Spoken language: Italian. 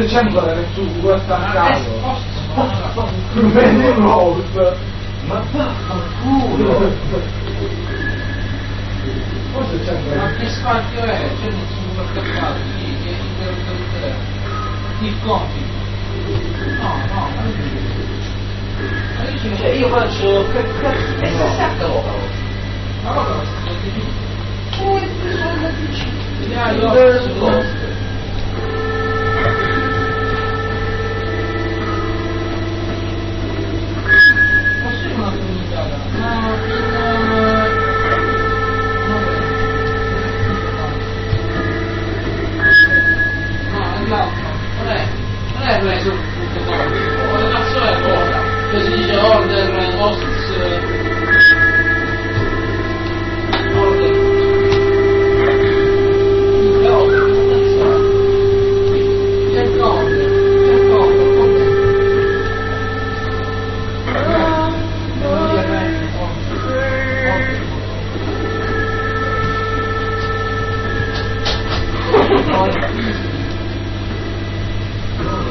forse c'è ancora nessuno stancato. Vedi Rose. Ma vaffanculo. Forse c'è ancora. Ma che spazio è? C'è nessuno attaccato, sì, che interlocutore. Il compito. No, cioè io faccio e sta sempre roba. ma cosa la sto dicendo? Come sono da vicino? Una comunicata, non è preso il punto politico, la nazione è buona, poi si dice order,